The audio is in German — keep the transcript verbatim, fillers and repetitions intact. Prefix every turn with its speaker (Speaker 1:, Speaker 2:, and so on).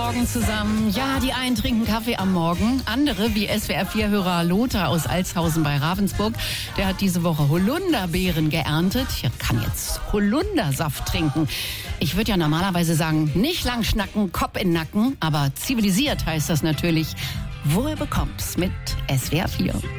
Speaker 1: Morgen zusammen. Ja, die einen trinken Kaffee am Morgen, andere, wie S W R vier Hörer Lothar aus Altshausen bei Ravensburg, der hat diese Woche Holunderbeeren geerntet. Er kann jetzt Holundersaft trinken. Ich würde ja normalerweise sagen, nicht lang schnacken, Kopf in den Nacken, aber zivilisiert heißt das natürlich. Wohl bekommt's mit S W R vier.